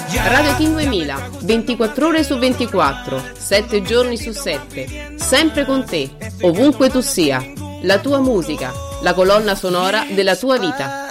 Radio Team 2000, 24 ore su 24, 7 giorni su 7, sempre con te, ovunque tu sia. La tua musica, la colonna sonora della tua vita.